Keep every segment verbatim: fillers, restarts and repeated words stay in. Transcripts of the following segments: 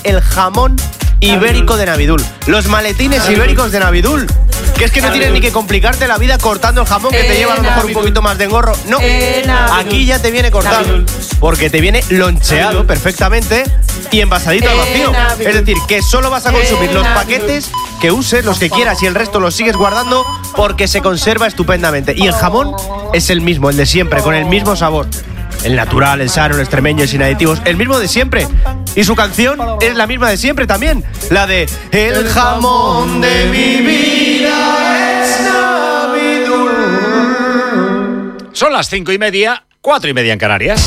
el jamón ibérico de Navidul. Los maletines ibéricos de Navidul. Que es que no tienes ni que complicarte la vida cortando el jamón, que te lleva a lo mejor un poquito más de engorro. No, aquí ya te viene cortado, porque te viene loncheado perfectamente y envasadito al vacío. Es decir, que solo vas a consumir los paquetes que uses, los que quieras, y el resto los sigues guardando porque se conserva estupendamente. Y el jamón es el mismo, el de siempre, con el mismo sabor. El natural, el sano, el extremeño, el sin aditivos, el mismo de siempre. Y su canción es la misma de siempre también, la de El jamón de mi vida es Navidul. Son las cinco y media, cuatro y media en Canarias.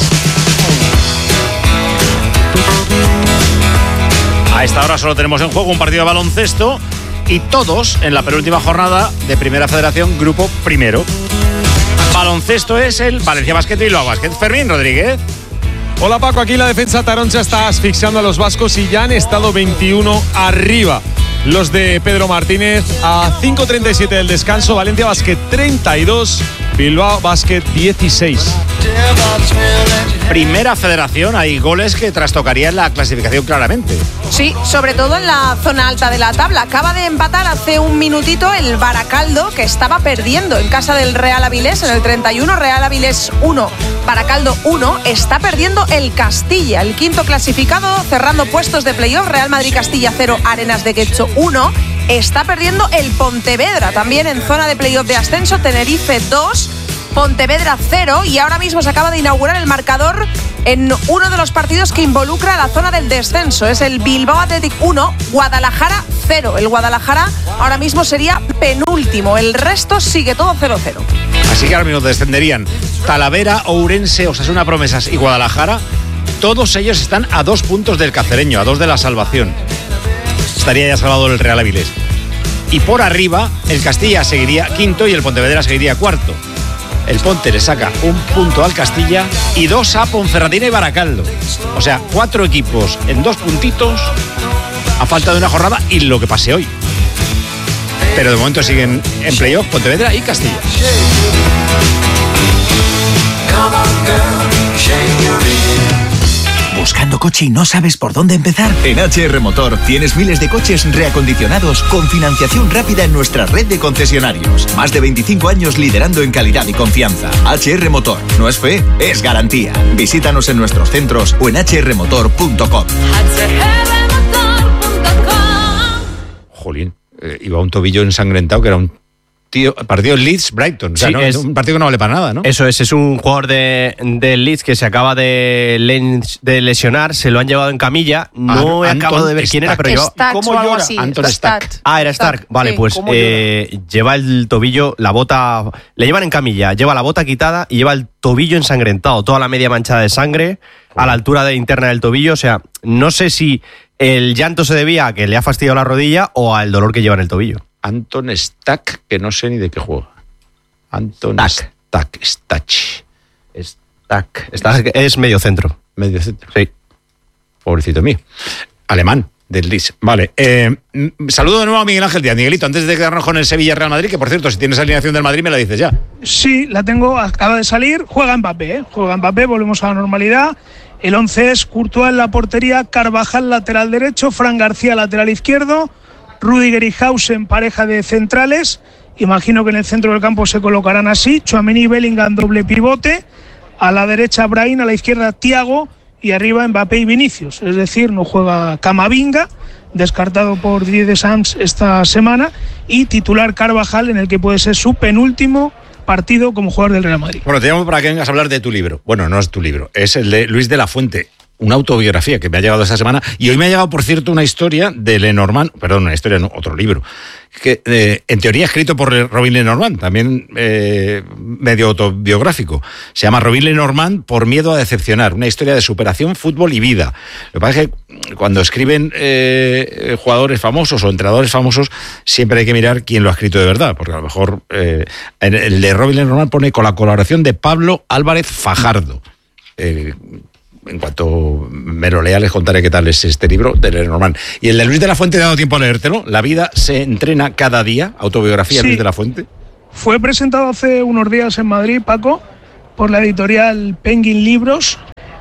A esta hora solo tenemos en juego un partido de baloncesto y todos en la penúltima jornada de Primera Federación, Grupo Primero. Baloncesto es el Valencia Basket y Bilbao Basket. Fermín Rodríguez. Hola Paco, aquí la defensa taroncha está asfixiando a los vascos y ya han estado veintiuno arriba. Los de Pedro Martínez a cinco treinta y siete del descanso. Valencia Basket treinta y dos, Bilbao Basket dieciséis. Primera Federación, hay goles que trastocarían la clasificación claramente. Sí, sobre todo en la zona alta de la tabla. Acaba de empatar hace un minutito el Baracaldo, que estaba perdiendo en casa del Real Avilés en el treinta y uno. Real Avilés uno, Baracaldo uno. Está perdiendo el Castilla, el quinto clasificado, cerrando puestos de playoff. Real Madrid Castilla cero, Arenas de Quecho uno. Está perdiendo el Pontevedra, también en zona de playoff de ascenso. Tenerife dos, Pontevedra cero, y ahora mismo se acaba de inaugurar el marcador en uno de los partidos que involucra la zona del descenso. Es el Bilbao Athletic uno, Guadalajara cero. El Guadalajara ahora mismo sería penúltimo, el resto sigue todo cero cero. Así que ahora mismo descenderían Talavera, Ourense, Osasuna Promesas y Guadalajara. Todos ellos están a dos puntos del Cacereño, a dos de la salvación. Estaría ya salvado el Real Avilés. Y por arriba, el Castilla seguiría quinto y el Pontevedra seguiría cuarto. El Ponte le saca un punto al Castilla y dos a Ponferradina y Baracaldo. O sea, cuatro equipos en dos puntitos a falta de una jornada y lo que pase hoy. Pero de momento siguen en playoff Pontevedra y Castilla. ¿Buscando coche y no sabes por dónde empezar? En H R Motor tienes miles de coches reacondicionados con financiación rápida en nuestra red de concesionarios. Más de veinticinco años liderando en calidad y confianza. H R Motor. No es fe, es garantía. Visítanos en nuestros centros o en h r motor punto com. Jolín, eh, iba un tobillo ensangrentado que era un tío, partido Leeds Brighton, o sea, sí, ¿no? es un partido que no vale para nada, ¿no? Eso es, es un jugador de, de Leeds que se acaba de, de lesionar, se lo han llevado en camilla, no ah, he acabado de ver quién era, pero lleva, ¿cómo llora? Así, Anton Stack. Ah, era Stark, Stark. Vale, sí, pues eh, lleva el tobillo, la bota, le llevan en camilla, lleva la bota quitada y lleva el tobillo ensangrentado, toda la media manchada de sangre a la altura de interna del tobillo, o sea, no sé si el llanto se debía a que le ha fastidiado la rodilla o al dolor que lleva en el tobillo. Anton Stack, que no sé ni de qué juega. Anton Stack. Stack. Stach. Stack. Stack es medio centro. Medio centro. Sí. Pobrecito mío. Alemán, del Leeds. Vale. Eh, saludo de nuevo a Miguel Ángel Díaz. Miguelito, antes de quedarnos con el Sevilla Real Madrid, que por cierto, si tienes alineación del Madrid, me la dices ya. Sí, la tengo, acaba de salir. Juega Mbappé, ¿eh? Juega Mbappé, volvemos a la normalidad. El once es Courtois en la portería, Carvajal lateral derecho, Fran García lateral izquierdo, Rüdiger y Hausen pareja de centrales. Imagino que en el centro del campo se colocarán así: Tchouaméni y Bellingham doble pivote, a la derecha Brahim, a la izquierda Thiago y arriba Mbappé y Vinicius. Es decir, no juega Camavinga, descartado por Didier Deschamps esta semana, y titular Carvajal, en el que puede ser su penúltimo partido como jugador del Real Madrid. Bueno, te llamo para que vengas a hablar de tu libro. Bueno, no es tu libro, es el de Luis de la Fuente, una autobiografía que me ha llegado esta semana, y hoy me ha llegado, por cierto, una historia de Lenormand, perdón, una historia, no, otro libro, que eh, en teoría escrito por Robin Lenormand, también eh, medio autobiográfico. Se llama Robin Lenormand por miedo a decepcionar, una historia de superación, fútbol y vida. Lo que pasa es que cuando escriben eh, jugadores famosos o entrenadores famosos, siempre hay que mirar quién lo ha escrito de verdad, porque a lo mejor eh, el de Robin Lenormand pone con la colaboración de Pablo Álvarez Fajardo. Eh, En cuanto me lo lea, les contaré qué tal es este libro de Lenormand. Y el de Luis de la Fuente, he dado tiempo a leértelo. La vida se entrena cada día. Autobiografía, sí. Luis de la Fuente. Fue presentado hace unos días en Madrid, Paco, por la editorial Penguin Libros.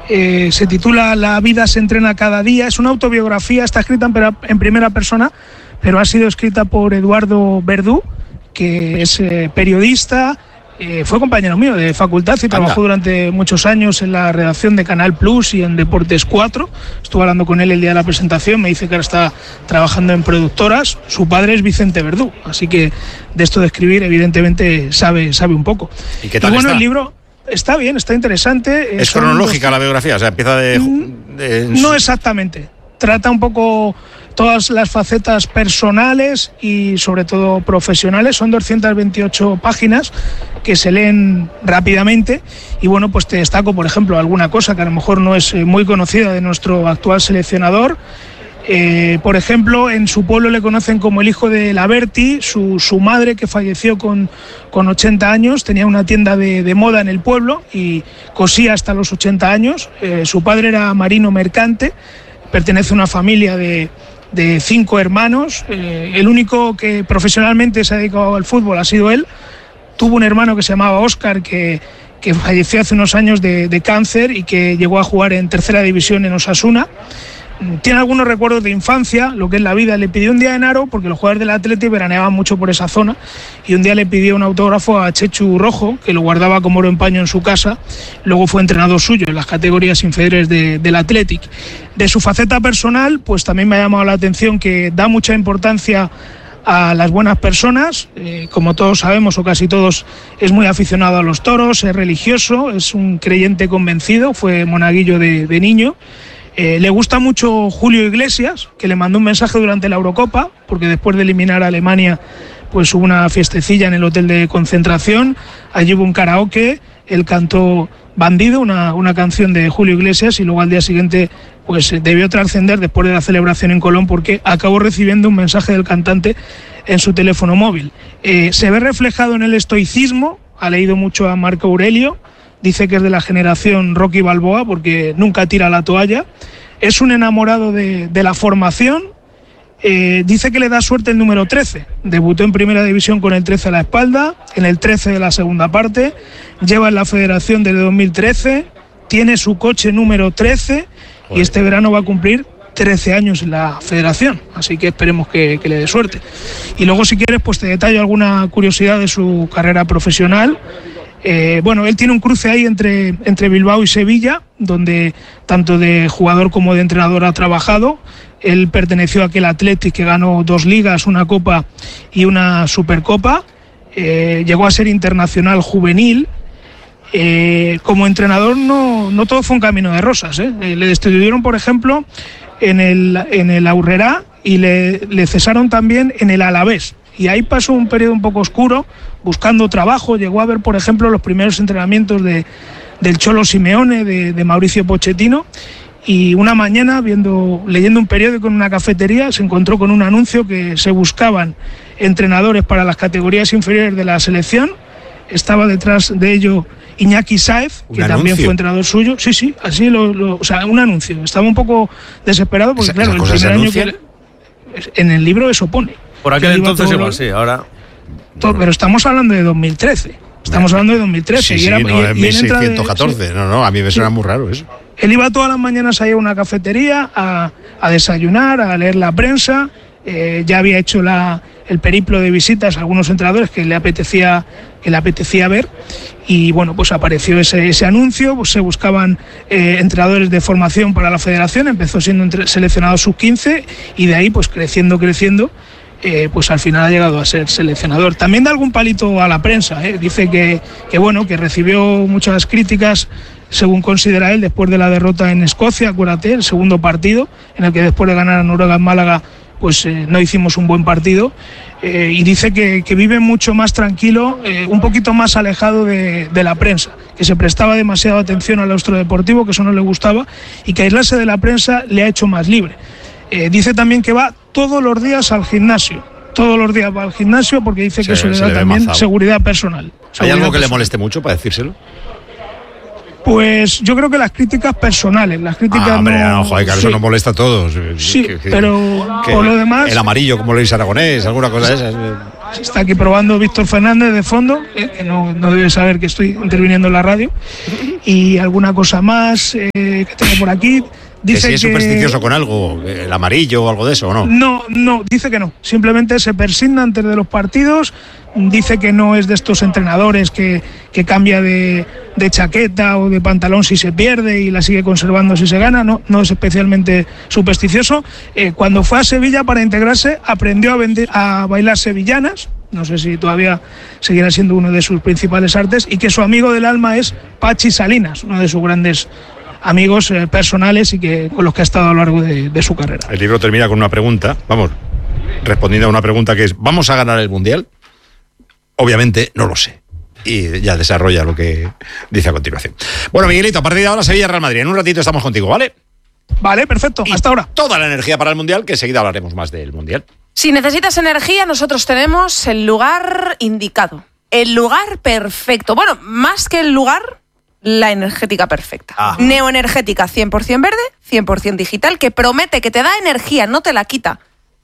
Eh, se titula La vida se entrena cada día. Es una autobiografía, está escrita en, en primera persona, pero ha sido escrita por Eduardo Verdú, que es eh, periodista, eh, fue compañero mío de facultad y trabajó Anda. durante muchos años en la redacción de Canal Plus y en Deportes cuatro. Estuve hablando con él el día de la presentación, me dice que ahora está trabajando en productoras. Su padre es Vicente Verdú, así que de esto de escribir evidentemente sabe, sabe un poco. ¿Y qué tal y bueno, está? El libro está bien, está interesante. ¿Es cronológica los... la biografía? O sea, empieza de... de... No exactamente. Trata un poco todas las facetas personales y sobre todo profesionales. Son doscientas veintiocho páginas que se leen rápidamente y bueno, pues te destaco, por ejemplo, alguna cosa que a lo mejor no es muy conocida de nuestro actual seleccionador. Eh, por ejemplo, en su pueblo le conocen como el hijo de Laverty. Su, su madre, que falleció con, con ochenta años, tenía una tienda de, de moda en el pueblo y cosía hasta los ochenta años. Eh, su padre era marino mercante, pertenece a una familia de, de cinco hermanos. Eh, el único que profesionalmente se ha dedicado al fútbol ha sido él. Tuvo un hermano que se llamaba Óscar, que, que falleció hace unos años de, de cáncer y que llegó a jugar en tercera división en Osasuna. Tiene algunos recuerdos de infancia, lo que es la vida. Le pidió un día en Aro, porque los jugadores del Atleti veraneaban mucho por esa zona, y un día le pidió un autógrafo a Chechu Rojo, que lo guardaba como oro en paño en su casa. Luego fue entrenador suyo en las categorías inferiores de, del Athletic. De su faceta personal, pues también me ha llamado la atención que da mucha importancia a las buenas personas. Eh, como todos sabemos, o casi todos, es muy aficionado a los toros, es religioso, es un creyente convencido, fue monaguillo de, de niño. Eh, le gusta mucho Julio Iglesias, que le mandó un mensaje durante la Eurocopa, porque después de eliminar a Alemania, pues hubo una fiestecilla en el hotel de concentración. Allí hubo un karaoke, él cantó Bandido, una, una canción de Julio Iglesias, y luego al día siguiente pues debió trascender después de la celebración en Colón, porque acabó recibiendo un mensaje del cantante en su teléfono móvil. Eh, se ve reflejado en el estoicismo, ha leído mucho a Marco Aurelio. Dice que es de la generación Rocky Balboa porque nunca tira la toalla. Es un enamorado de, de la formación. Eh, dice que le da suerte el número trece. Debutó en primera división con el trece a la espalda, en el trece de la segunda parte. Lleva en la federación desde dos mil trece. Tiene su coche número trece. Joder. Y este verano va a cumplir trece años en la federación. Así que esperemos que, que le dé suerte. Y luego, si quieres, pues te detallo alguna curiosidad de su carrera profesional. Eh, bueno, él tiene un cruce ahí entre, entre Bilbao y Sevilla, donde tanto de jugador como de entrenador ha trabajado. Él perteneció a aquel Athletic que ganó dos ligas, una Copa y una Supercopa. Eh, llegó a ser internacional juvenil. Eh, como entrenador no, no todo fue un camino de rosas, ¿eh? Eh, le destituyeron, por ejemplo, en el, en el Aurrerá y le, le cesaron también en el Alavés. Y ahí pasó un periodo un poco oscuro, buscando trabajo. Llegó a ver, por ejemplo, los primeros entrenamientos de, del Cholo Simeone, de, de Mauricio Pochettino. Y una mañana, viendo, leyendo un periódico en una cafetería, se encontró con un anuncio que se buscaban entrenadores para las categorías inferiores de la selección. Estaba detrás de ello Iñaki Sáez, que también fue entrenador suyo. Sí, sí, así lo, lo, o sea, un anuncio. Estaba un poco desesperado porque, claro, el primer año que en el libro eso pone. Por aquel entonces igual, sí, ahora... Todo, pero estamos hablando de dos mil trece. Estamos hablando de dos mil trece. Sí, sí, y era, no, y, mil seiscientos catorce. Sí. No, no, a mí me suena sí. muy raro eso. Él iba todas las mañanas ahí a una cafetería a, a desayunar, a leer la prensa. Eh, ya había hecho la, el periplo de visitas a algunos entrenadores que le apetecía, que le apetecía ver. Y bueno, pues apareció ese, ese anuncio, pues se buscaban eh, entrenadores de formación para la federación. Empezó siendo entre, seleccionado sub quince y de ahí pues creciendo, creciendo. Eh, pues al final ha llegado a ser seleccionador. También da algún palito a la prensa, ¿eh? Dice que, que bueno, que recibió muchas críticas, según considera él, después de la derrota en Escocia, acuérdate, el segundo partido, en el que después de ganar a Noruega en Málaga, pues eh, no hicimos un buen partido. Eh, y dice que, que vive mucho más tranquilo, eh, un poquito más alejado de, de la prensa, que se prestaba demasiada atención al austro deportivo, que eso no le gustaba, y que aislarse de la prensa le ha hecho más libre. Eh, dice también que va todos los días al gimnasio, todos los días va al gimnasio porque dice sí, que eso le da también mazado. seguridad personal. ¿Hay seguridad algo que personal. le moleste mucho para decírselo? Pues yo creo que las críticas personales, las críticas ah, hombre, no... no, joder, claro, sí. eso nos molesta a todos. Sí, que, que, pero que por lo demás... El amarillo como Luis Aragonés, alguna cosa de esas. Se está aquí probando Víctor Fernández de fondo, eh, que no, no debe saber que estoy interviniendo en la radio. Y alguna cosa más eh, que tengo por aquí. Dice que si es que, supersticioso con algo, el amarillo o algo de eso, ¿o no? No, no, dice que no. Simplemente se persigna antes de los partidos. Dice que no es de estos entrenadores que, que cambia de, de chaqueta o de pantalón si se pierde y la sigue conservando si se gana. No, no es especialmente supersticioso. Eh, cuando fue a Sevilla para integrarse, aprendió a, vender, a bailar sevillanas. No sé si todavía seguirá siendo uno de sus principales artes. Y que su amigo del alma es Pachi Salinas, uno de sus grandes amigos eh, personales y que con los que ha estado a lo largo de, de su carrera. El libro termina con una pregunta, vamos, respondiendo a una pregunta que es, ¿vamos a ganar el Mundial? Obviamente no lo sé. Y ya desarrolla lo que dice a continuación. Bueno, Miguelito, a partir de ahora Sevilla-Real Madrid. En un ratito estamos contigo, ¿vale? Vale, perfecto. Y hasta ahora. Toda la energía para el Mundial, que enseguida hablaremos más del Mundial. Si necesitas energía, nosotros tenemos el lugar indicado. El lugar perfecto. Bueno, más que el lugar, la energética perfecta. Ah. Neoenergética, cien por ciento verde, cien por ciento digital, que promete que te da energía, no te la quita.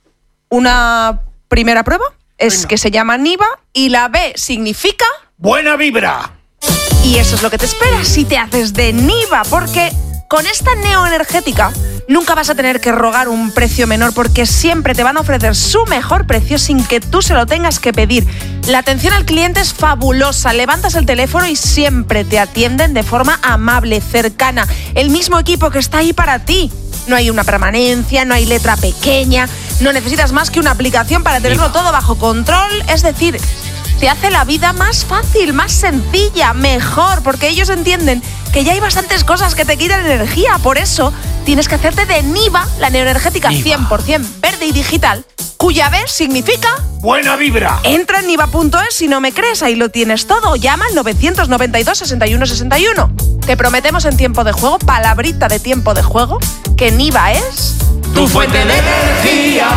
Una primera prueba es Venga. que se llama Niva y la B significa... ¡Buena vibra! Y eso es lo que te espera si te haces de Niva, porque con esta neoenergética nunca vas a tener que rogar un precio menor porque siempre te van a ofrecer su mejor precio sin que tú se lo tengas que pedir. La atención al cliente es fabulosa. Levantas el teléfono y siempre te atienden de forma amable, cercana. El mismo equipo que está ahí para ti. No hay una permanencia, no hay letra pequeña, no necesitas más que una aplicación para tenerlo todo bajo control. Es decir, te hace la vida más fácil, más sencilla, mejor, porque ellos entienden que ya hay bastantes cosas que te quitan energía. Por eso tienes que hacerte de Niva, la neoenergética Niva. cien por ciento verde y digital, cuya B significa... ¡buena vibra! Entra en niva punto es si no me crees, ahí lo tienes todo. Llama al novecientos noventa y dos, sesenta y uno sesenta y uno. Te prometemos en tiempo de juego, palabrita de tiempo de juego, que Niva es... tu fuente de energía.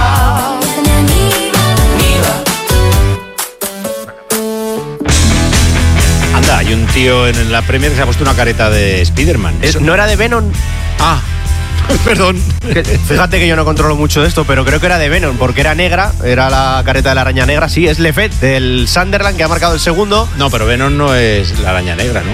Anda, hay un tío en la Premier que se ha puesto una careta de Spiderman. Es, ¿No era de Venom? Ah, perdón. Fíjate que yo no controlo mucho esto, pero creo que era de Venom, porque era negra, era la careta de la araña negra. Sí, es Lefebvre, del Sunderland, que ha marcado el segundo. No, pero Venom no es la araña negra, ¿no?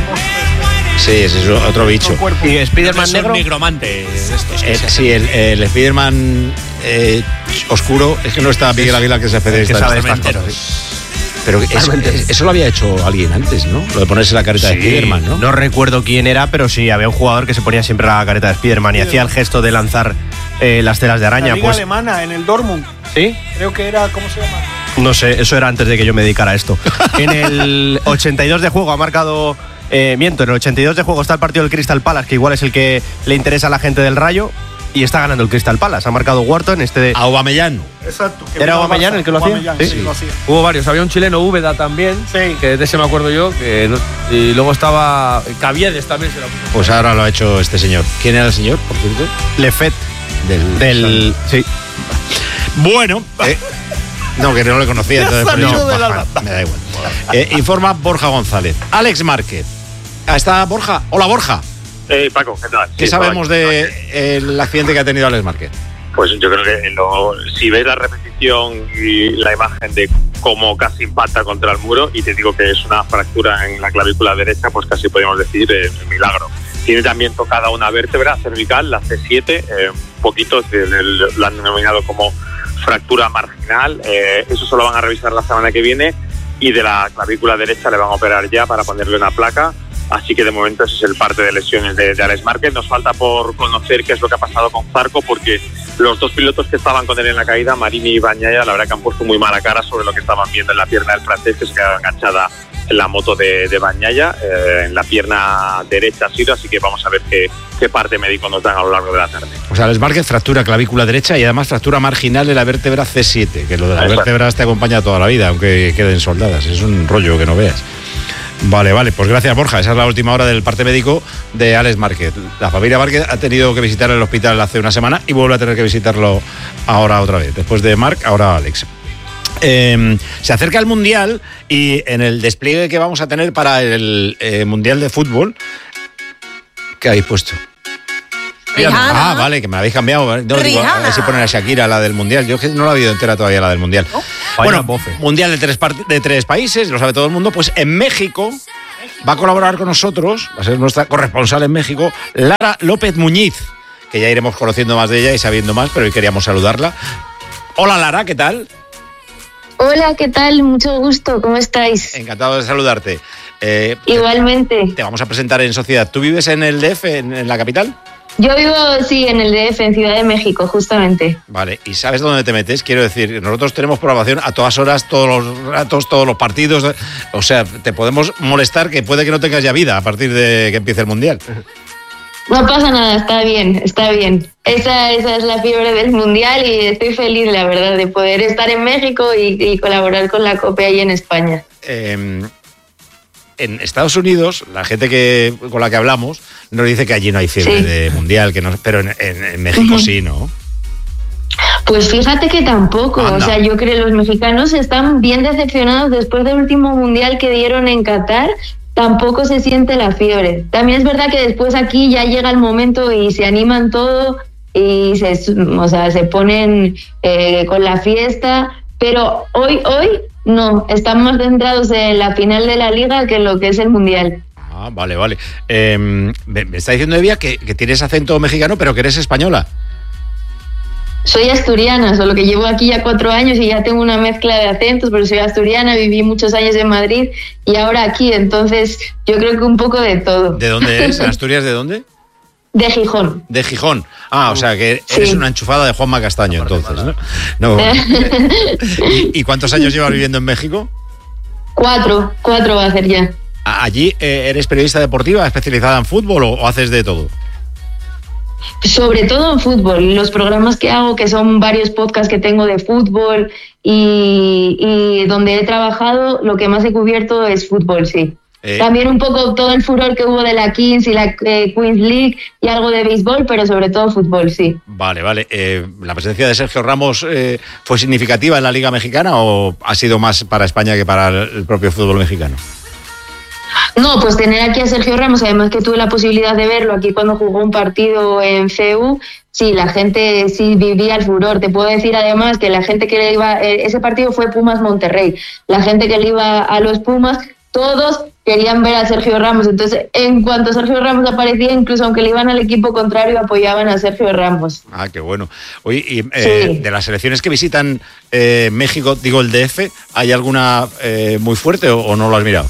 Sí, ese es otro bicho. ¿Y Spiderman negro? Un nigromante. Estos eh, sí, el, el Spiderman eh, oscuro, es que no está Miguel Aguilar, que se especialista en estas cosas. Pero eso, eso lo había hecho alguien antes, ¿no? Lo de ponerse la careta sí, de Spiderman, ¿no? No recuerdo quién era, pero sí, había un jugador que se ponía siempre la careta de Spiderman y hacía el gesto de lanzar eh, las telas de araña. La liga pues, alemana, en el Dortmund. ¿Sí? Creo que era, ¿cómo se llama? No sé, eso era antes de que yo me dedicara a esto. En el ochenta y dos de juego ha marcado... Eh, miento, en el ochenta y dos de juego está el partido del Crystal Palace, que igual es el que le interesa a la gente del Rayo, y está ganando el Crystal Palace. Ha marcado Wharton, este de... Aubameyang. Exacto. ¿Era Aubameyang el que lo hacía? Sí, sí, lo hacía. Hubo varios. Había un chileno, Úbeda también, sí. que de ese me acuerdo yo. Que no, y luego estaba Caviedes también. Se lo puso. Pues ahora lo ha hecho este señor. ¿Quién era el señor, por cierto? Lefebvre. Del... del sí. Bueno... Eh, no, que no le conocía. Entonces, no, no, baja, me da igual. Eh, informa Borja González. Alex Márquez. ¿Está Borja? Hola, Borja. Eh, Paco, ¿qué tal? ¿Qué sí, sabemos del de accidente que ha tenido Alex Márquez? Pues yo creo que lo, si ves la repetición y la imagen de cómo casi impacta contra el muro, y te digo que es una fractura en la clavícula derecha, pues casi podríamos decir eh, el milagro. Tiene también tocada una vértebra cervical, la C siete, eh, un poquito, la han denominado como fractura marginal. Eh, eso solo van a revisar la semana que viene, y de la clavícula derecha le van a operar ya para ponerle una placa. Así que de momento ese es el parte de lesiones de, de Alex Márquez. Nos falta por conocer qué es lo que ha pasado con Zarco, porque los dos pilotos que estaban con él en la caída, Marini y Bagnaia, la verdad que han puesto muy mala cara sobre lo que estaban viendo en la pierna del francés, que se quedaba enganchada en la moto de, de Bagnaia, eh, en la pierna derecha ha sido, así que vamos a ver qué, qué parte médico nos dan a lo largo de la tarde. O sea, Alex Márquez fractura clavícula derecha y además fractura marginal de la vértebra C siete, que lo de las vértebras te acompaña toda la vida, aunque queden soldadas. Es un rollo que no veas. Vale, vale, pues gracias, Borja. Esa es la última hora del parte médico de Alex Márquez. La familia Márquez ha tenido que visitar el hospital hace una semana y vuelve a tener que visitarlo ahora otra vez. Después de Marc, ahora Alex. Eh, se acerca el Mundial y en el despliegue que vamos a tener para el eh, Mundial de Fútbol, ¿qué habéis puesto? Rihanna. Ah, vale, que me la habéis cambiado. No, digo, a ver si ponen a Shakira, la del Mundial. Yo que no la he oído entera todavía, la del Mundial. ¿No? Bueno, Mundial de tres, de tres países, lo sabe todo el mundo. Pues en México va a colaborar con nosotros, va a ser nuestra corresponsal en México, Lara López Muñiz, que ya iremos conociendo más de ella y sabiendo más, pero hoy queríamos saludarla. Hola Lara, ¿qué tal? Hola, ¿qué tal? Mucho gusto, ¿cómo estáis? Encantado de saludarte. Eh, Igualmente. Te, te vamos a presentar en sociedad. ¿Tú vives en el D F, en, en la capital? Yo vivo, sí, en el D F, en Ciudad de México, justamente. Vale, ¿y sabes dónde te metes? Quiero decir, nosotros tenemos programación a todas horas, todos los ratos, todos los partidos. O sea, te podemos molestar que puede que no tengas ya vida a partir de que empiece el Mundial. No pasa nada, está bien, está bien. Esa, esa es la fiebre del Mundial y estoy feliz, la verdad, de poder estar en México y, y colaborar con la COPE ahí en España. Eh, en Estados Unidos, la gente que con la que hablamos nos dice que allí no hay fiebre sí. de Mundial, que no, pero en, en, en México uh-huh. sí, ¿no? Pues fíjate que tampoco, Anda. o sea, yo creo que los mexicanos están bien decepcionados después del último Mundial que dieron en Qatar. Tampoco se siente la fiebre. También es verdad que después aquí ya llega el momento y se animan todo y se, o sea, se ponen eh, con la fiesta, pero hoy, hoy no, están más centrados en la final de la Liga que en lo que es el Mundial. Ah, vale, vale. Eh, me, me está diciendo Evia que, que tienes acento mexicano, pero que eres española. Soy asturiana, solo que llevo aquí ya cuatro años y ya tengo una mezcla de acentos, pero soy asturiana, viví muchos años en Madrid y ahora aquí, entonces yo creo que un poco de todo. ¿De dónde eres? ¿Asturias de dónde? De Gijón. De Gijón. Ah, o sea que eres sí. una enchufada de Juanma Castaño, entonces, ¿no? no. ¿Y, ¿Y cuántos años llevas viviendo en México? Cuatro, cuatro va a ser ya. ¿Allí eh, eres periodista deportiva, especializada en fútbol o, o haces de todo? Sobre todo en fútbol, los programas que hago, que son varios podcasts que tengo de fútbol y, y donde he trabajado, lo que más he cubierto es fútbol, sí. Eh, También un poco todo el furor que hubo de la Kings y la eh, Queens League y algo de béisbol, pero sobre todo fútbol, sí. Vale, vale. Eh, ¿La presencia de Sergio Ramos eh, fue significativa en la Liga Mexicana o ha sido más para España que para el propio fútbol mexicano? No, pues tener aquí a Sergio Ramos, además que tuve la posibilidad de verlo aquí cuando jugó un partido en C E U, sí, la gente sí vivía el furor. Te puedo decir además que la gente que le iba, ese partido fue Pumas Monterrey, la gente que le iba a los Pumas, todos querían ver a Sergio Ramos, entonces en cuanto Sergio Ramos aparecía, incluso aunque le iban al equipo contrario, apoyaban a Sergio Ramos. Ah, qué bueno. Oye, y eh, sí. de las selecciones que visitan eh, México, digo el D F, ¿hay alguna eh, muy fuerte o, o no lo has mirado?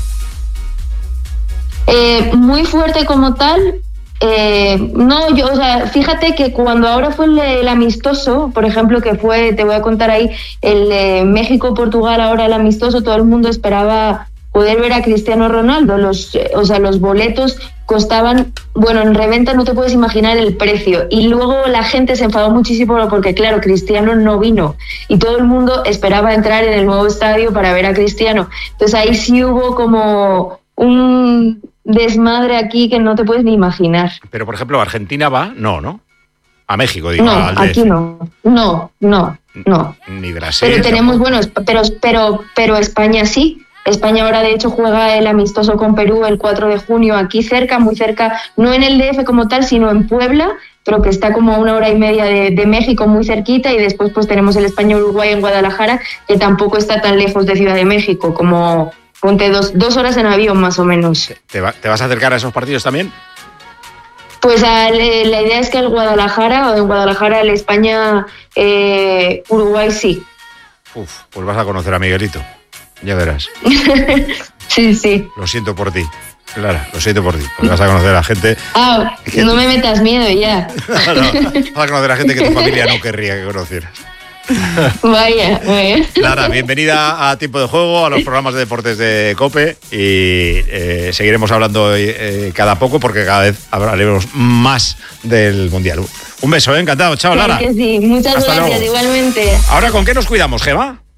Eh, muy fuerte como tal, eh, no, yo, o sea, fíjate que cuando ahora fue el, el amistoso, por ejemplo, que fue, te voy a contar ahí, el eh, México-Portugal, ahora el amistoso, todo el mundo esperaba poder ver a Cristiano Ronaldo, los, eh, o sea, los boletos costaban, bueno, en reventa no te puedes imaginar el precio, y luego la gente se enfadó muchísimo porque, claro, Cristiano no vino, y todo el mundo esperaba entrar en el nuevo estadio para ver a Cristiano, entonces ahí sí hubo como un desmadre aquí que no te puedes ni imaginar. Pero, por ejemplo, ¿Argentina va? No, ¿no? A México, digo. No, al aquí no. No, no, no. Ni Brasil. Pero tenemos, bueno, pero, pero, pero España sí. España ahora, de hecho, juega el amistoso con Perú el cuatro de junio, aquí cerca, muy cerca, no en el D F como tal, sino en Puebla, pero que está como a una hora y media de, de México, muy cerquita, y después pues tenemos el España-Uruguay en Guadalajara, que tampoco está tan lejos de Ciudad de México, como... Ponte dos, dos horas en avión, más o menos. ¿Te, va, ¿Te vas a acercar a esos partidos también? Pues a, le, la idea es que el Guadalajara, o en Guadalajara, el España, eh, Uruguay, sí. Uf, pues vas a conocer a Miguelito, ya verás. Sí, sí. Lo siento por ti, Clara, lo siento por ti, porque vas a conocer a gente... Ah, que no te... me metas miedo ya. No, no, vas a conocer a gente que tu familia no querría que conocieras. Vaya, vaya. Lara, bienvenida a Tiempo de Juego, a los programas de deportes de COPE y eh, seguiremos hablando eh, cada poco porque cada vez hablaremos más del Mundial. Un beso, ¿eh? Encantado. Chao, claro Lara. Que sí, muchas Hasta gracias, luego. Igualmente. Ahora, ¿con qué nos cuidamos, Gemma?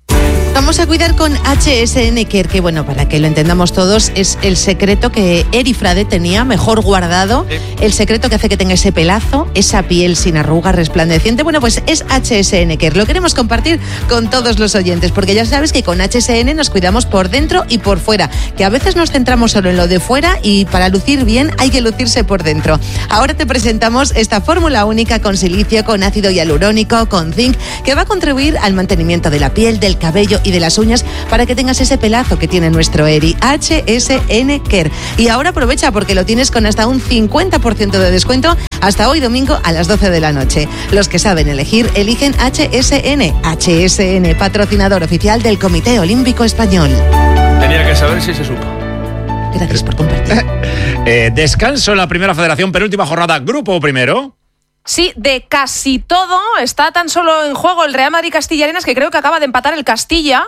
Vamos a cuidar con H S N Care, que bueno, para que lo entendamos todos, es el secreto que Eri Frade tenía mejor guardado, sí. El secreto que hace que tenga ese pelazo, esa piel sin arrugas, resplandeciente. Bueno, pues es H S N Care. Lo queremos compartir con todos los oyentes, porque ya sabes que con H S N nos cuidamos por dentro y por fuera, que a veces nos centramos solo en lo de fuera y para lucir bien hay que lucirse por dentro. Ahora te presentamos esta fórmula única con silicio, con ácido hialurónico, con zinc, que va a contribuir al mantenimiento de la piel, del cabello y de las uñas para que tengas ese pelazo que tiene nuestro Eri. H S N Care. Y ahora aprovecha porque lo tienes con hasta un cincuenta por ciento de descuento hasta hoy domingo a las doce de la noche. Los que saben elegir, eligen H S N. H S N, patrocinador oficial del Comité Olímpico Español. Tenía que saber si se supo. Gracias por compartir. eh, descanso en la primera federación, penúltima jornada, grupo primero. Sí, de casi todo. Está tan solo en juego el Real Madrid-Castilla Arenas, que creo que acaba de empatar el Castilla.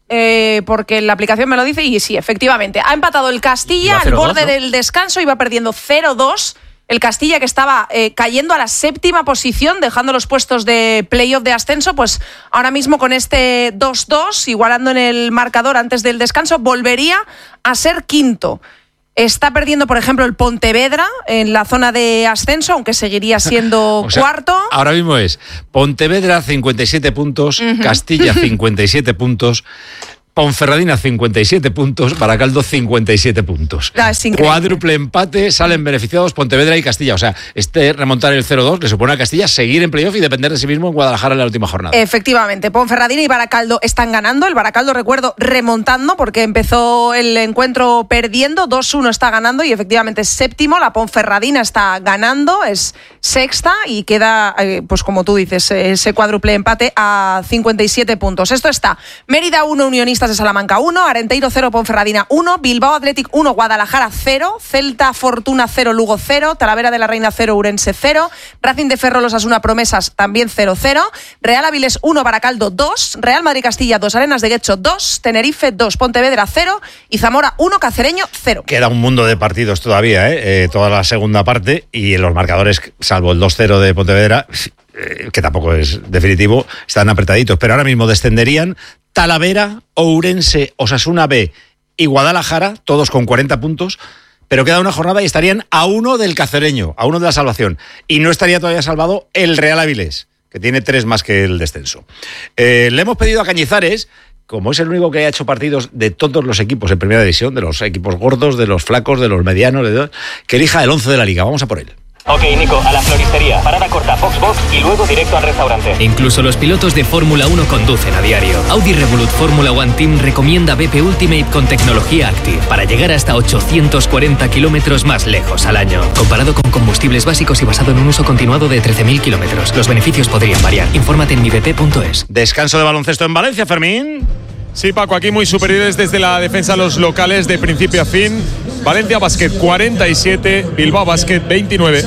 Eh, porque la aplicación me lo dice y sí, efectivamente. Ha empatado el Castilla al borde, ¿no?, del descanso, iba perdiendo cero dos. El Castilla, que estaba eh, cayendo a la séptima posición, dejando los puestos de playoff de ascenso, pues ahora mismo con este dos dos, igualando en el marcador antes del descanso, volvería a ser quinto. Está perdiendo, por ejemplo, el Pontevedra en la zona de ascenso, aunque seguiría siendo o sea, cuarto. Ahora mismo es Pontevedra cincuenta y siete puntos, uh-huh. Castilla cincuenta y siete puntos, Ponferradina cincuenta y siete puntos, Baracaldo cincuenta y siete puntos. Ah, cuádruple empate, salen beneficiados Pontevedra y Castilla. O sea, este remontar el cero dos le supone a Castilla seguir en playoff y depender de sí mismo en Guadalajara en la última jornada. Efectivamente, Ponferradina y Baracaldo están ganando. El Baracaldo, recuerdo, remontando porque empezó el encuentro perdiendo. dos uno está ganando y efectivamente es séptimo. La Ponferradina está ganando, es sexta y queda, eh, pues como tú dices, ese cuádruple empate a cincuenta y siete puntos. Esto está Mérida uno, Unionistas de Salamanca uno, Arenteiro cero, Ponferradina uno, Bilbao Athletic uno, Guadalajara cero, Celta Fortuna cero, Lugo cero, Talavera de la Reina cero, Urense cero, Racing de Ferrol Osasuna Promesas también cero cero, Real Avilés uno, Baracaldo dos, Real Madrid Castilla dos, Arenas de Guecho dos, Tenerife dos, Pontevedra cero y Zamora uno, Cacereño cero. Queda un mundo de partidos todavía, ¿eh? Eh, toda la segunda parte y en los marcadores, salvo el dos cero de Pontevedra, eh, que tampoco es definitivo, están apretaditos, pero ahora mismo descenderían Talavera, Ourense, Osasuna B y Guadalajara, todos con cuarenta puntos, pero queda una jornada y estarían a uno del Cacereño, a uno de la salvación. Y no estaría todavía salvado el Real Avilés, que tiene tres más que el descenso. Eh, le hemos pedido a Cañizares, como es el único que ha hecho partidos de todos los equipos en Primera División, de los equipos gordos, de los flacos, de los medianos, de... que elija el once de la Liga. Vamos a por él. Ok, Nico, a la floristería, parada corta, Foxbox y luego directo al restaurante. Incluso los pilotos de Fórmula uno conducen a diario. Audi Revolut Fórmula One Team recomienda B P Ultimate con tecnología Active para llegar hasta ochocientos cuarenta kilómetros más lejos al año. Comparado con combustibles básicos y basado en un uso continuado de trece mil kilómetros. Los beneficios podrían variar. Infórmate en mi b p punto es. Descanso de baloncesto en Valencia, Fermín. Sí, Paco, aquí muy superiores desde la defensa los locales de principio a fin. Valencia Basket cuarenta y siete, Bilbao Basket veintinueve.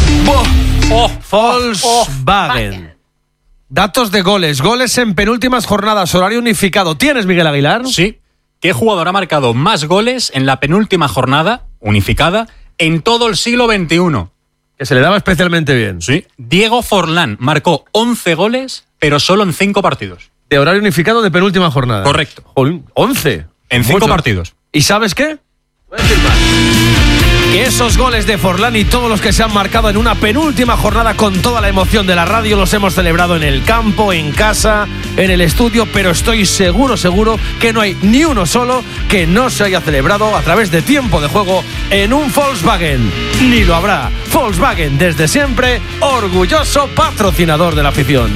Oh, Volkswagen. Oh, Datos de goles. Goles en penúltimas jornadas, horario unificado. ¿Tienes, Miguel Aguilar? Sí. ¿Qué jugador ha marcado más goles en la penúltima jornada unificada en todo el siglo veintiuno? Que se le daba especialmente bien. Sí. Diego Forlán marcó once goles, pero solo en cinco partidos. De horario unificado de penúltima jornada. Correcto. once. En cinco Mucho. partidos. ¿Y sabes qué? Voy a decir más. Que esos goles de Forlán y todos los que se han marcado en una penúltima jornada con toda la emoción de la radio los hemos celebrado en el campo, en casa, en el estudio, pero estoy seguro, seguro que no hay ni uno solo que no se haya celebrado a través de tiempo de juego en un Volkswagen. Ni lo habrá. Volkswagen, desde siempre, orgulloso patrocinador de la afición.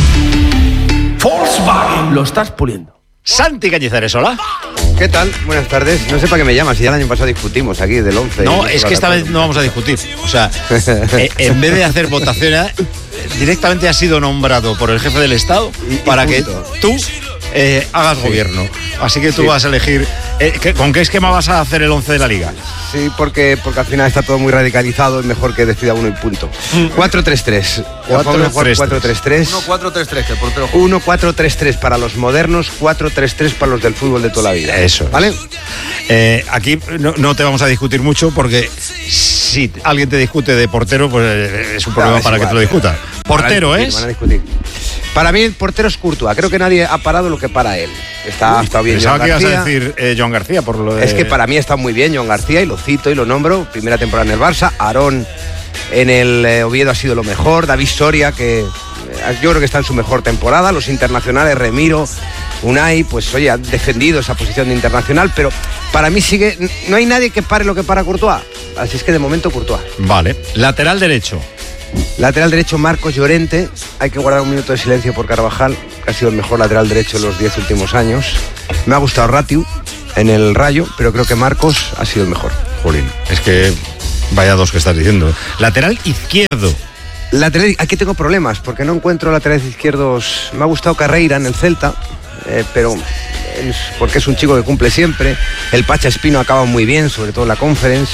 Volkswagen. Lo estás puliendo. Santi Cañizares, hola. ¿Qué tal? Buenas tardes. No sé para qué me llamas, si ya el año pasado discutimos aquí del once. No, es que esta vez no vamos a discutir. O sea, eh, en vez de hacer votaciones, directamente has sido nombrado por el jefe del Estado y, para y que tú eh, hagas sí. gobierno. Así que tú sí. vas a elegir... Eh, ¿Con qué esquema vas a hacer el once de la Liga? Sí, porque, porque al final está todo muy radicalizado, es mejor que decida uno y punto. cuatro tres tres. cuatro tres tres. uno cuatro tres tres, que el portero juega. uno cuatro tres tres para los modernos, cuatro tres tres para los del fútbol de toda la vida. Eso. ¿Vale? Eh, aquí no, no te vamos a discutir mucho porque si alguien te discute de portero, pues es un problema claro, para igual, que te lo discuta. Portero es... Van a discutir. Para mí el portero es Courtois. Creo que nadie ha parado lo que para él. Está, está bien. Pensaba Joan que García. ibas a decir eh, Joan García por lo de... Es que para mí está muy bien Joan García y lo cito y lo nombro. Primera temporada en el Barça. Aarón en el eh, Oviedo ha sido lo mejor. David Soria, que eh, yo creo que está en su mejor temporada. Los internacionales, Remiro, Unai, pues oye, han defendido esa posición de internacional, pero para mí sigue... No hay nadie que pare lo que para Courtois. Así es que de momento Courtois. Vale. Lateral derecho. Lateral derecho, Marcos Llorente. Hay que guardar un minuto de silencio por Carvajal, que ha sido el mejor lateral derecho en los diez últimos años. Me ha gustado Ratiu en el Rayo, pero creo que Marcos ha sido el mejor. Jolín, es que vaya dos que estás diciendo. Lateral izquierdo. Lateral, aquí tengo problemas, porque no encuentro laterales izquierdos. Me ha gustado Carreira en el Celta, eh, pero es porque es un chico que cumple siempre. El Pacha Espino acaba muy bien, sobre todo en la Conference.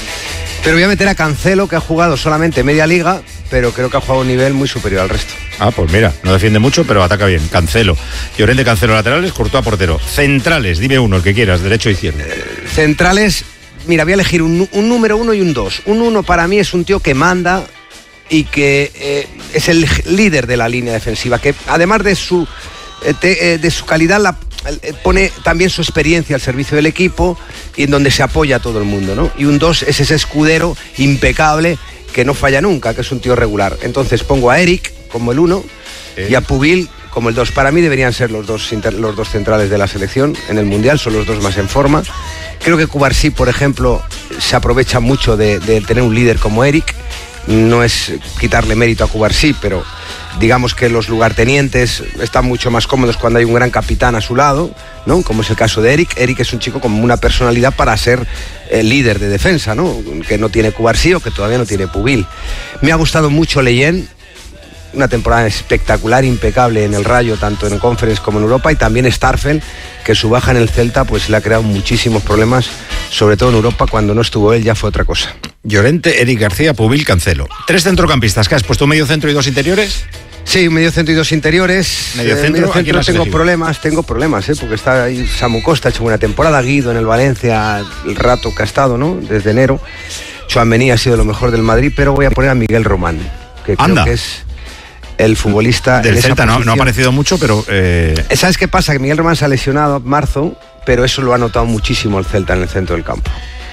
Pero voy a meter a Cancelo, que ha jugado solamente media liga, pero creo que ha jugado a un nivel muy superior al resto. Ah, pues mira, no defiende mucho, pero ataca bien. Cancelo. Llorente, Cancelo laterales, Courtois portero. Centrales, dime uno, el que quieras, derecho o izquierdo. Eh, centrales, mira, voy a elegir un, un número uno y un dos. Un uno para mí es un tío que manda y que eh, es el líder de la línea defensiva, que además de su, eh, te, eh, de su calidad la pone también su experiencia al servicio del equipo y en donde se apoya a todo el mundo, ¿no? Y un dos es ese escudero impecable que no falla nunca, que es un tío regular. Entonces pongo a Eric como el uno eh. y a Pubil como el dos. Para mí deberían ser los dos, los dos centrales de la selección en el Mundial, son los dos más en forma. Creo que Cubarsí, por ejemplo, se aprovecha mucho de, de tener un líder como Eric. No es quitarle mérito a Cubarsí, pero digamos que los lugartenientes están mucho más cómodos cuando hay un gran capitán a su lado, ¿no? Como es el caso de Eric. Eric es un chico con una personalidad para ser el líder de defensa, ¿no? Que no tiene Cubarsí o que todavía no tiene Pubil. Me ha gustado mucho Leyen, una temporada espectacular, impecable en el Rayo, tanto en Conference como en Europa, y también Starfel, que su baja en el Celta pues le ha creado muchísimos problemas, sobre todo en Europa. Cuando no estuvo él ya fue otra cosa. Llorente, Eric García, Pubil, Cancelo. Tres centrocampistas, ¿qué has puesto? ¿Un medio centro y dos interiores? Sí, un medio centro y dos interiores. Medio centro, eh, medio centro tengo elegido? problemas, tengo problemas, ¿eh? Porque está ahí Samu Costa, ha hecho buena temporada, Guido en el Valencia, el rato que ha estado, ¿no? Desde enero. Tchouaméni ha sido lo mejor del Madrid, pero voy a poner a Miguel Román, que creo Anda. que es el futbolista del en esa Celta. No, no ha posición. aparecido mucho, pero eh... ¿Sabes qué pasa? Que Miguel Román se ha lesionado en marzo, pero eso lo ha notado muchísimo el Celta en el centro del campo.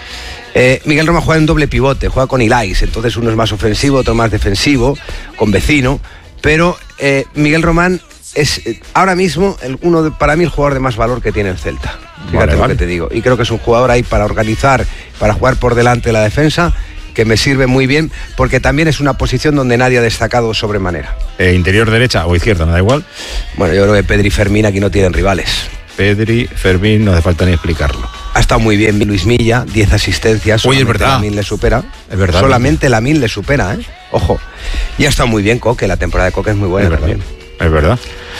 Eh, Miguel Román juega en doble pivote, juega con Ilais, entonces uno es más ofensivo, otro más defensivo, con Vecino, pero eh, Miguel Román es eh, ahora mismo el, uno de, para mí el jugador de más valor que tiene el Celta. Fíjate Vale, lo vale. que te digo. Y creo que es un jugador ahí para organizar, para jugar por delante de la defensa, que me sirve muy bien, porque también es una posición donde nadie ha destacado sobremanera. Eh, interior derecha o izquierda, me da igual. Bueno, yo creo que Pedri y Fermín aquí no tienen rivales. Pedri, Fermín, no hace falta ni explicarlo. Ha estado muy bien Luis Milla, diez asistencias. Oye, es solamente verdad. Lamine le supera. Es verdad. Solamente Lamine le supera, ¿eh? Ojo. Y ha estado muy bien Coque, la temporada de Coque es muy buena Es verdad. también. Es verdad.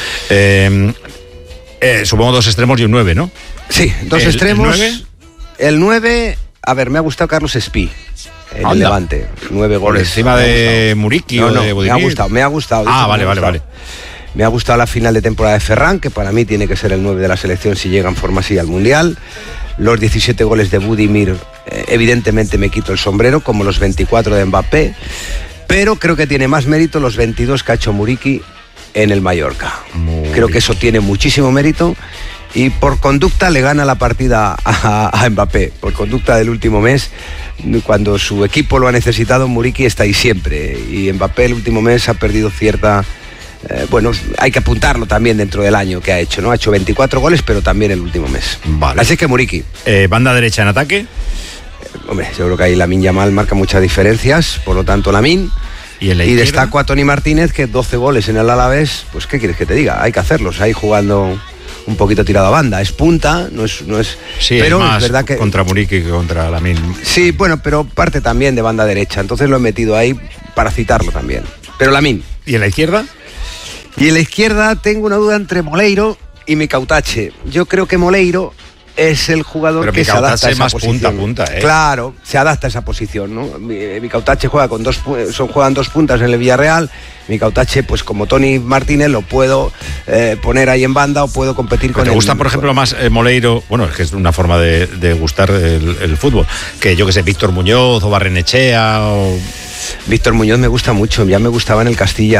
Eh, eh, supongo dos extremos y un nueve, ¿no? Sí, dos ¿El- extremos. el nueve? El nueve, a ver, me ha gustado Carlos Espí, el Anda. Levante. Nueve Por goles. encima Me ha de gustado. Muriqui No, o no, de me ha Budimir. gustado, me ha gustado. de Ah, hecho, me vale, ha vale, gustado. vale. Me ha gustado la final de temporada de Ferran, que para mí tiene que ser el nueve de la selección si llega en forma así al Mundial. Los diecisiete goles de Budimir, eh, evidentemente me quito el sombrero, como los veinticuatro de Mbappé, pero creo que tiene más mérito los veintidós que ha hecho Muriqui en el Mallorca. Muy Creo que eso tiene muchísimo mérito y por conducta le gana la partida a, a Mbappé. Por conducta del último mes, cuando su equipo lo ha necesitado, Muriqui está ahí siempre. Y Mbappé el último mes ha perdido cierta... Eh, bueno, hay que apuntarlo también dentro del año que ha hecho, ¿no? Ha hecho veinticuatro goles, pero también el último mes. Vale. Así que Muriqui. Eh, banda derecha en ataque. Eh, hombre, yo creo que ahí Lamine Yamal marca muchas diferencias, por lo tanto Lamine. Y, en la Y izquierda? destaco a Tony Martínez, que doce goles en el Alavés, pues ¿qué quieres que te diga? Hay que hacerlos, ahí jugando un poquito tirado a banda. Es punta, no es... No es Sí, pero es más es verdad que... contra Muriqui que contra Lamine. Sí, bueno, pero parte también de banda derecha, entonces lo he metido ahí para citarlo también. Pero Lamine. ¿Y en la izquierda? Y en la izquierda tengo una duda entre Moleiro y Micautache. Yo creo que Moleiro es el jugador Pero que se adapta a Micautache esa más posición. punta a punta, ¿eh? Claro, se adapta a esa posición, ¿no? Mi- Micautache juega con dos, pu- son, juegan dos puntas en el Villarreal. Micautache, pues como Tony Martínez, lo puedo eh, poner ahí en banda o puedo competir ¿Pero con ¿Te él. gusta, por ejemplo, más eh, Moleiro? Bueno, es que es una forma de, de gustar el, el fútbol. Que yo que sé, Víctor Muñoz o Barrenechea o... Víctor Muñoz me gusta mucho, ya me gustaba en el Castilla,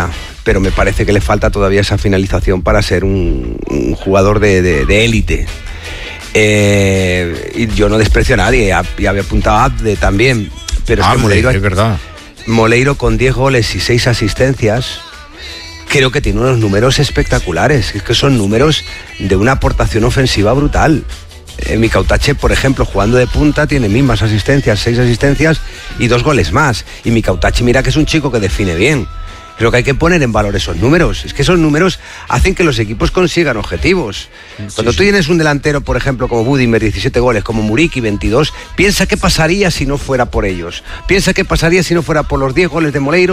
pero me parece que le falta todavía esa finalización para ser un, un jugador de, de, de élite. Eh, y yo no desprecio a nadie, ya, ya había apuntado a Abde también, pero es Abde, que Moleiro, es verdad. Moleiro con diez goles y seis asistencias, creo que tiene unos números espectaculares, es que son números de una aportación ofensiva brutal. Eh, Mikautache, por ejemplo, jugando de punta, tiene mismas asistencias, seis asistencias y dos goles más. Y Mikautache, mira que es un chico que define bien. Creo que hay que poner en valor esos números. Es que esos números hacen que los equipos consigan objetivos. Cuando sí, tú sí. tienes un delantero, por ejemplo, como Budimer, diecisiete goles, como Muriqui, veintidós, piensa qué pasaría si no fuera por ellos. Piensa qué pasaría si no fuera por los diez goles de Moleiro.